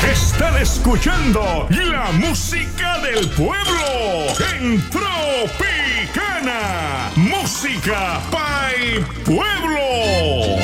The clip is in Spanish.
Están escuchando la música del pueblo en Tropicana. Música Pay Pueblo.